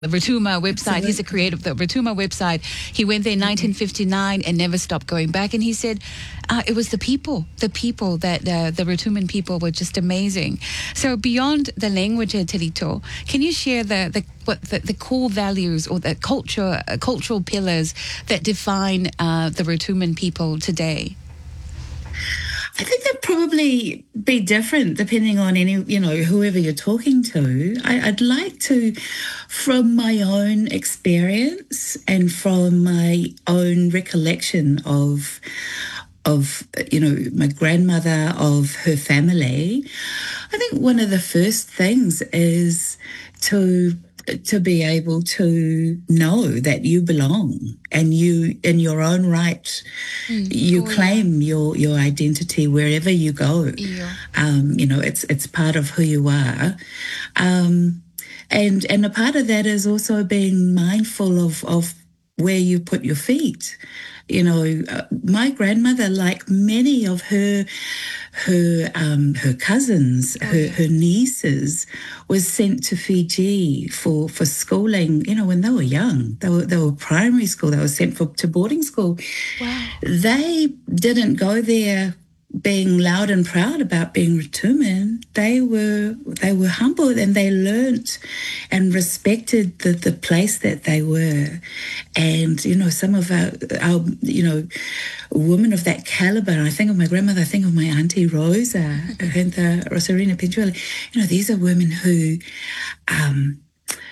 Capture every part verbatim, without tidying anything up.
the Rotuma website. He's a creator of the Rotuma website. He went there in nineteen fifty-nine and never stopped going back. And he said uh, it was the people, the people that uh, the Rotuman people were just amazing. So beyond the language, uh, Terito, can you share the the what the, the core values or the culture uh, cultural pillars that define uh, the Rotuman people today? I think they'd probably be different depending on any, you know, whoever you're talking to. I, I'd like to, from my own experience and from my own recollection of, of, you know, my grandmother, of her family, I think one of the first things is to to be able to know that you belong and you, in your own right, mm, you oh, claim yeah. your, your identity wherever you go. Yeah. Um, you know, it's, it's part of who you are. Um, and, and a part of that is also being mindful of, of where you put your feet. You know, uh, my grandmother, like many of her her um, her cousins, oh, her, yeah. her nieces, was sent to Fiji for, for schooling, you know, when they were young. They were, they were primary school. They were sent for, to boarding school. Wow. They didn't go there being loud and proud about being Rotuman. They were they were humbled and they learnt and respected the, the place that they were. And, you know, some of our, our, you know, women of that caliber, I think of my grandmother, I think of my auntie Rosa, Renta Rosarina Pinchuela. You know, these are women who um,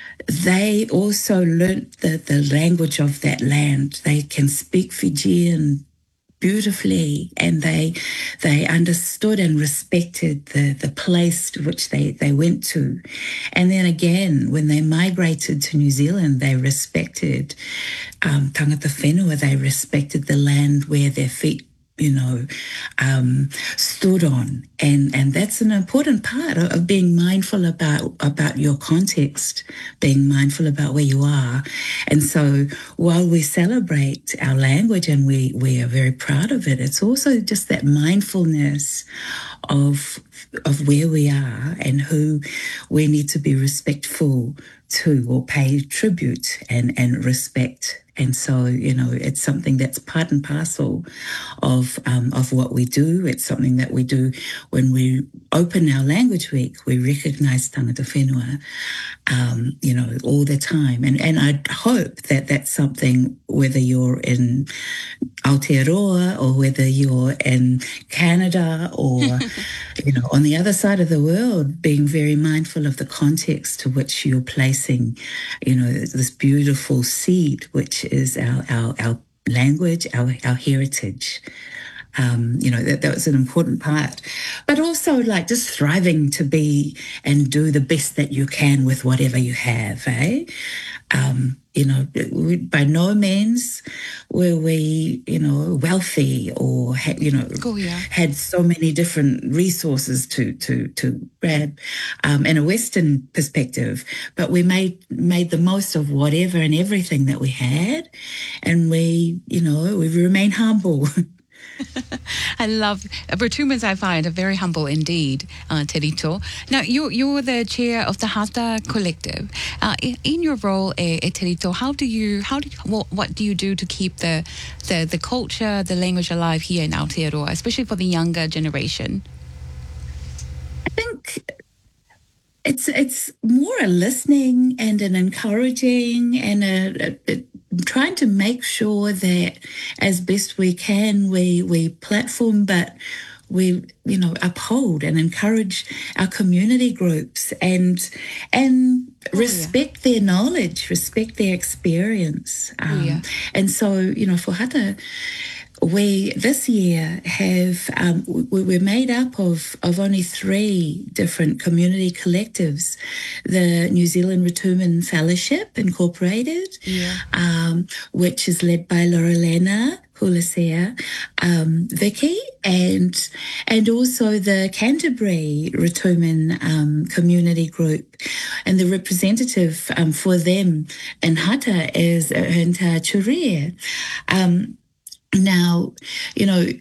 they also learnt the, the language of that land. They can speak Fijian beautifully, and they they understood and respected the, the place to which they, they went to. And then again, when they migrated to New Zealand, they respected um, tangata whenua, they respected the land where their feet, you know, um, stood on. And, and that's an important part of, of being mindful about, about your context, being mindful about where you are. And so while we celebrate our language and we, we are very proud of it, it's also just that mindfulness of, of where we are and who we need to be respectful to or pay tribute and, and respect. And so, you know, it's something that's part and parcel of um, of what we do. It's something that we do when we open our language week. We recognise tangata whenua, um, you know, all the time. And and I hope that that's something, whether you're in Aotearoa or whether you're in Canada or, you know, on the other side of the world, being very mindful of the context to which you're placing, you know, this beautiful seed, which is our, our, our language, our, our heritage. Um, you know, that, that was an important part. But also, like, just thriving to be and do the best that you can with whatever you have, eh? Um, you know, we, by no means were we, you know, wealthy or, had, you know, oh, yeah. had so many different resources to to to grab um, in a Western perspective. But we made made the most of whatever and everything that we had, and we, you know, we remain humble. I love Rotumans. I find are very humble indeed, uh, Terito. Now, you're, you're the chair of the Hata Collective. Uh, in, in your role, eh, eh, Terito, how do you, how do you, what, what do you do to keep the, the, the culture, the language alive here in Aotearoa, especially for the younger generation? I think it's it's more a listening and an encouraging and a, a, a trying to make sure that as best we can, we, we platform, but we, you know, uphold and encourage our community groups and and oh, respect yeah. their knowledge, respect their experience. Um, oh, yeah. And so, you know, for Hata, we this year have um, we, we're made up of of only three different community collectives: the New Zealand Rotuman Fellowship Incorporated, yeah. um, which is led by Lorelena Hulasea, um, Vicky, and and also the Canterbury Rotuman um, community group, and the representative um, for them in Hata is Henta Churia. Um, Now, you know,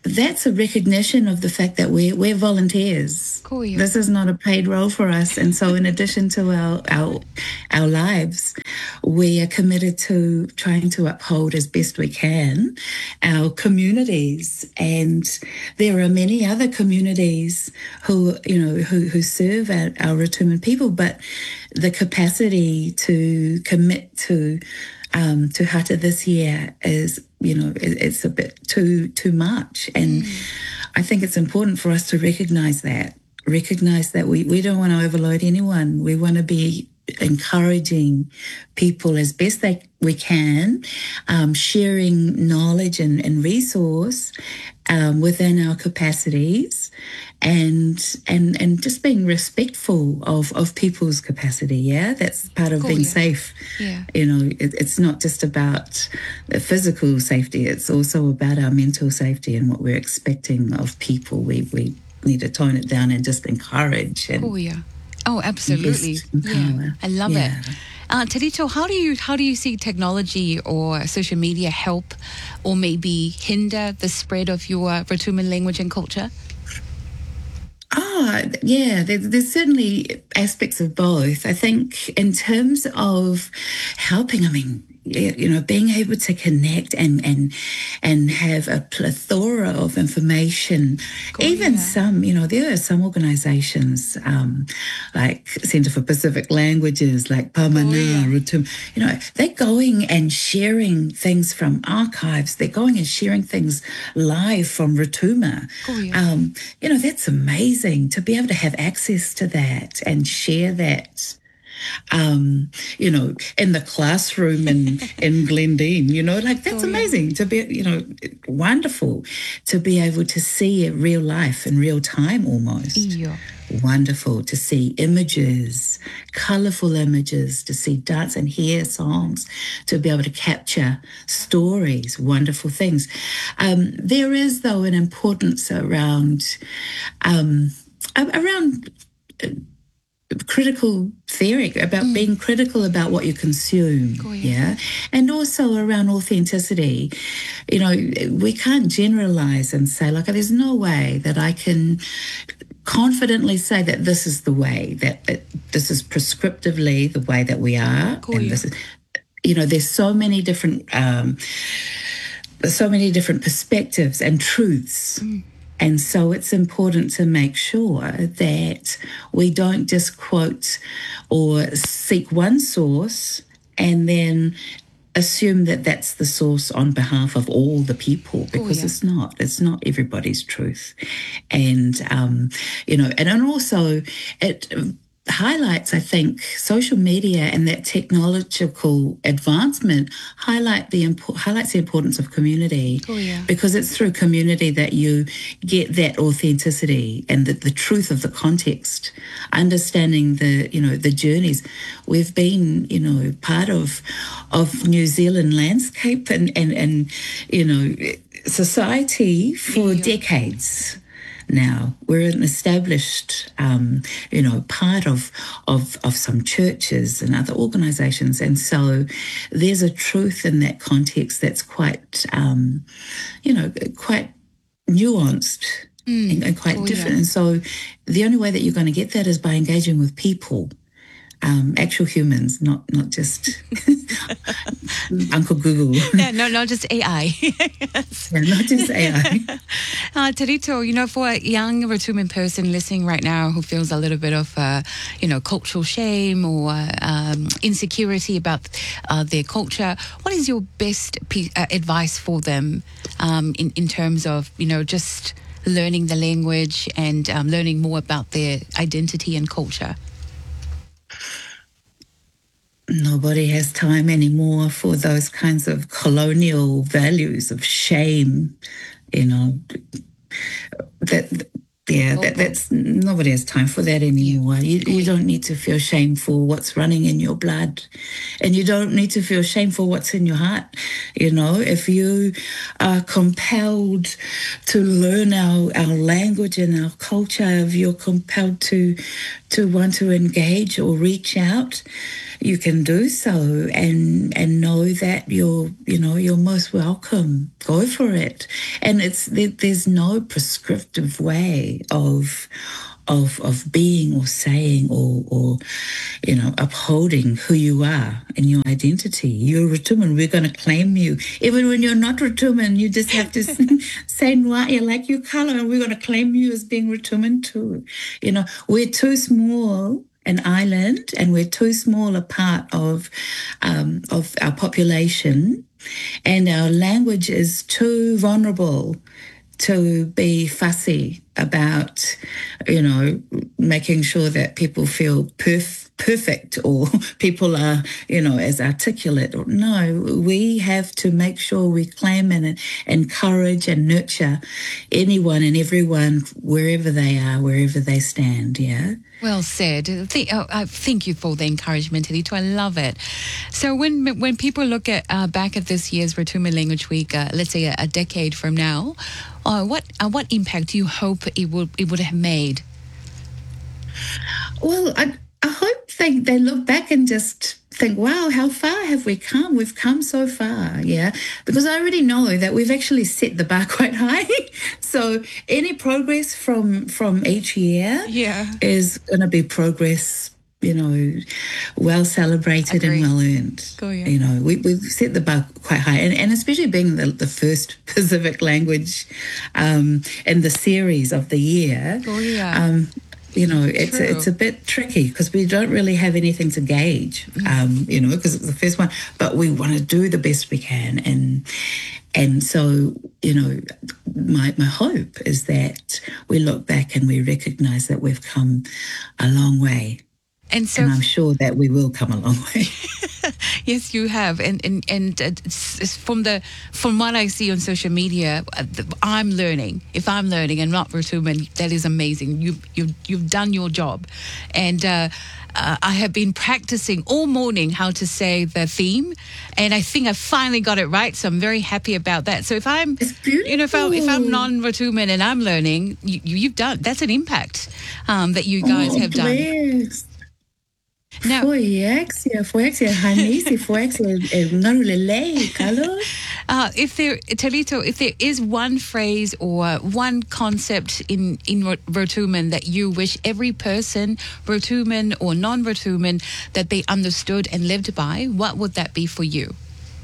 that's a recognition of the fact that we're, we're volunteers. Cool, yeah. This is not a paid role for us. And so in addition to our, our, our lives, we are committed to trying to uphold as best we can our communities. And there are many other communities who, you know, who, who serve our, our Ratuman people, but the capacity to commit to Um, to Hata this year is, you know, it, it's a bit too too much. And mm. I think it's important for us to recognise that, recognise that we, we don't want to overload anyone. We want to be encouraging people as best they we can, um, sharing knowledge and, and resource um, within our capacities, and and and just being respectful of, of people's capacity. Yeah, that's part of cool, being yeah. safe. Yeah. You know, it, it's not just about the physical safety; it's also about our mental safety and what we're expecting of people. We we need to tone it down and just encourage. And oh yeah. Oh, absolutely. Yeah, I love yeah. it. Uh, Terito, how do you how do you see technology or social media help or maybe hinder the spread of your Ratuman language and culture? Oh, yeah, there, there's certainly aspects of both. I think in terms of helping, I mean, you know, being able to connect and and and have a plethora of information. Cool, even yeah. some, you know, there are some organisations um, like Centre for Pacific Languages, like Pamana, cool, yeah. Rutum, you know, they're going and sharing things from archives. They're going and sharing things live from Rutuma. Cool, yeah. um, you know, that's amazing to be able to have access to that and share that. Um, you know, in the classroom in, in Glendine, you know, like that's oh, amazing yeah. to be, you know, wonderful to be able to see it real life in real time almost. Yeah. Wonderful to see images, colourful images, to see dance and hear songs, to be able to capture stories, wonderful things. Um, there is, though, an importance around, um, around, uh, critical theory about mm. being critical about what you consume, oh, yeah. yeah, and also around authenticity. You know, we can't generalize and say, like, there's no way that I can confidently say that this is the way, that, that this is prescriptively the way that we are. Oh, and yeah. this is, you know, there's so many different, um, so many different perspectives and truths. Mm. And so it's important to make sure that we don't just quote or seek one source and then assume that that's the source on behalf of all the people, because oh, yeah. it's not. It's not everybody's truth. And, um, you know, and, and also it highlights, I think, social media and that technological advancement highlight the impo- highlights the importance of community. Oh, yeah. Because it's through community that you get that authenticity and the, the truth of the context, understanding the, you know, the journeys. We've been, you know, part of of New Zealand landscape and, and, and you know, society for yeah. decades. Now we're an established, um, you know, part of, of of some churches and other organisations, and so there's a truth in that context that's quite, um, you know, quite nuanced mm. and, and quite oh, different. Yeah. And so the only way that you're going to get that is by engaging with people. Um, actual humans, not not just Uncle Google. Yeah, no, not just A I. Yes. Yeah, not just A I. uh, Terito, you know, for a young Ratuman person listening right now who feels a little bit of, uh, you know, cultural shame or um, insecurity about uh, their culture, what is your best piece, uh, advice for them um, in, in terms of, you know, just learning the language and um, learning more about their identity and culture? Nobody has time anymore for those kinds of colonial values of shame, you know. That, yeah, that, that's nobody has time for that anymore. You, you don't need to feel shame for what's running in your blood, and you don't need to feel shame for what's in your heart. You know, if you are compelled to learn our, our language and our culture, if you're compelled to to want to engage or reach out, you can do so, and and know that you're you know you're most welcome. Go for it, and it's there, there's no prescriptive way of of of being or saying or or you know upholding who you are and your identity. You're Rotuman. We're going to claim you, even when you're not Rotuman. You just have to say Noa, you like your color, and we're going to claim you as being Rotuman too. You know, we're too small an island, and we're too small a part of um, of our population, and our language is too vulnerable to be fussy about, you know, making sure that people feel perf- perfect or people are, you know, as articulate. No, we have to make sure we claim and encourage and nurture anyone and everyone wherever they are, wherever they stand, yeah? Well said. Th- oh, I thank you for the encouragement, Telito. I love it. So when when people look at uh, back at this year's Rotuman Language Week, uh, let's say a, a decade from now, uh, what uh, what impact do you hope it would it would have made? Well, I, I hope they, they look back and just think, wow, how far have we come? We've come so far, yeah? Because I already know that we've actually set the bar quite high. So any progress from from each year yeah. is going to be progress, you know, well celebrated Agreed. and well earned. Go, yeah. You know, we, we've set the bar quite high. And, and especially being the, the first Pacific language um, in the series of the year. Go, yeah. Um, You know, it's a, it's a bit tricky because we don't really have anything to gauge, um, you know, because it's the first one. But we want to do the best we can, and and so you know, my my hope is that we look back and we recognise that we've come a long way, and so and I'm sure that we will come a long way. Yes, you have, and and and uh, it's, it's from the from what I see on social media, uh, I'm learning. If I'm learning and not Rotuman, that is amazing. You you you've done your job, and uh, uh, I have been practicing all morning how to say the theme, and I think I finally got it right. So I'm very happy about that. So if I'm, you know, if I'm, if I'm non-Rotuman and I'm learning, you, you've done that's an impact um, that you guys oh, have done. Please. Now, foi exia, foi exia, Hanisi, foi exia, narulele, kalo. Uh, if there, Telito, if there is one phrase or one concept in, in Rotuman that you wish every person, Rotuman or non-Rotuman, that they understood and lived by, what would that be for you?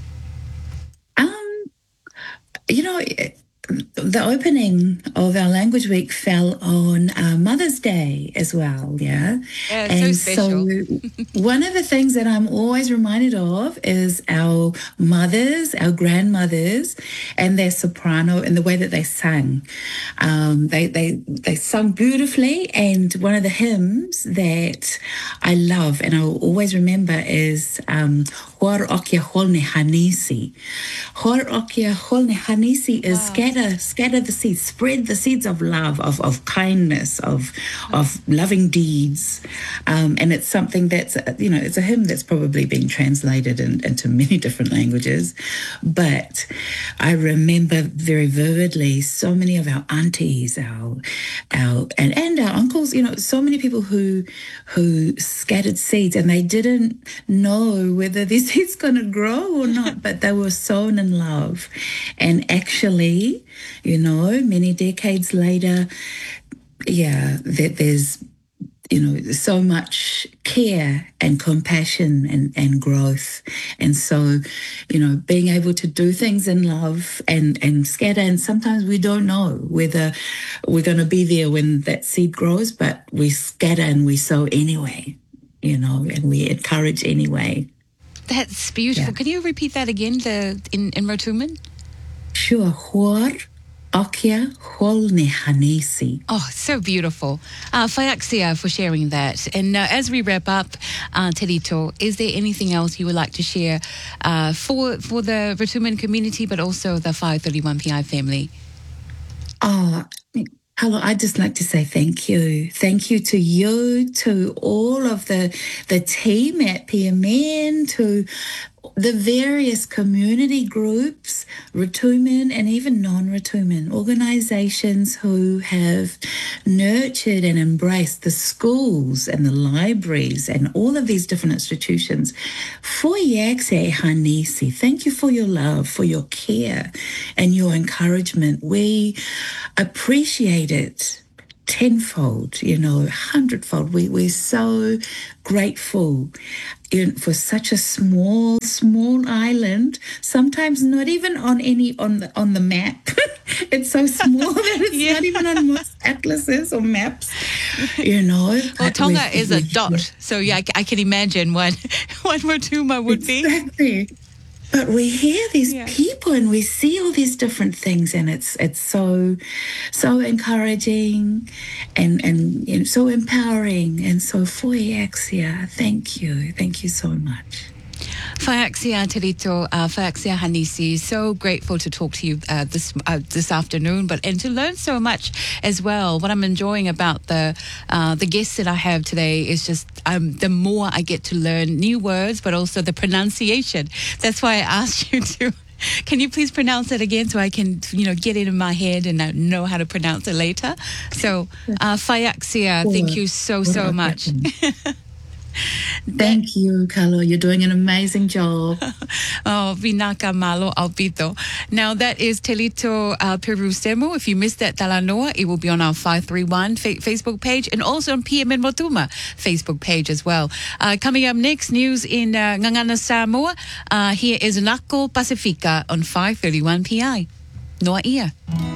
Um, you know, the opening of our Language Week fell on uh, Mother's Day as well, yeah? Yeah, and so special. so one of the things that I'm always reminded of is our mothers, our grandmothers, and their soprano and the way that they sang. Um, they, they, they sung beautifully, and one of the hymns that I love and I'll always remember is um, Hor Okia Holne Hanisi. Hor Okia Holne Hanisi is Wow. scatter scatter the seeds, spread the seeds of love, of, of kindness, of of loving deeds. Um, and it's something that's, you know, it's a hymn that's probably been translated in, into many different languages. But I remember very vividly so many of our aunties, our, our and, and our uncles, you know, so many people who who scattered seeds, and they didn't know whether these seeds going to grow or not, but they were sown in love. And actually, you know, many decades later, yeah, that there's, you know, so much care and compassion and, and growth. And so, you know, being able to do things in love and, and scatter, and sometimes we don't know whether we're going to be there when that seed grows, but we scatter and we sow anyway, you know, and we encourage anyway. That's beautiful. Yeah. Can you repeat that again, the in, in Rotuman? Sure. Hor Okia Holne Hanisi. Oh, so beautiful. Uh, Whaiaksia for sharing that. And uh, as we wrap up, uh, Telito, is there anything else you would like to share uh, for for the Rotuman community, but also the five thirty-one P I family? Oh, Hello, I'd just like to say thank you. Thank you to you, to all of the the team at P M N, to the various community groups, Ratuman and even non-Ratuman organisations who have nurtured and embraced the schools and the libraries and all of these different institutions. For Yakse Hanisi, thank you for your love, for your care and your encouragement. We appreciate it tenfold, you know, hundredfold. We, we're so grateful in, for such a small, small island, sometimes not even on any, on the, on the map. It's so small that it's Yeah. not even on most atlases or maps, you know. Well, But Tonga we- is a we- dot, so yeah, I, c- I can imagine what what Rotuma would be. Exactly. But we hear these Yeah. people and we see all these different things, and it's it's so so encouraging and and you know, so empowering, and so for Axia, thank you, thank you so much. Faiaxia Terito, uh, Faiaxia Hanisi, so grateful to talk to you uh, this uh, this afternoon, but and to learn so much as well. What I'm enjoying about the uh, the guests that I have today is just um, the more I get to learn new words, but also the pronunciation. That's why I asked you to. Can you please pronounce it again so I can, you know, get it in my head and I know how to pronounce it later? So, uh, Faiaxia, thank you so so much. Thank you, Carlo. You're doing an amazing job. Oh, Vinaka Malo Albito. Now, that is Telito uh, Perusemo. If you missed that Talanoa, it will be on our five three one fa- Facebook page and also on P M N Rotuma Facebook page as well. Uh, coming up next, news in uh, Ngangana Samoa. Uh, here is Nako Pacifica on five thirty-one P I. Noa ia.